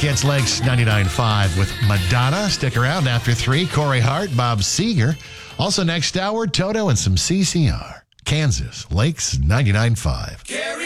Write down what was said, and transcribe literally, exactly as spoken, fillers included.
It's Lakes ninety-nine point five with Madonna. Stick around after three. Corey Hart, Bob Seger. Also next hour, Toto and some C C R. Kansas Lakes ninety-nine point five.